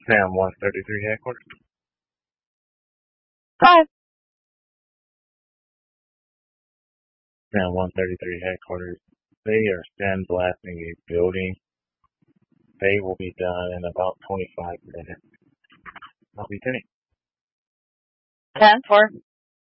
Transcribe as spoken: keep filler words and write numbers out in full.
Sam one thirty-three headquarters. Five. Sam one thirty-three headquarters. They are sandblasting a building. They will be done in about twenty-five minutes. I'll be ten. Ten four.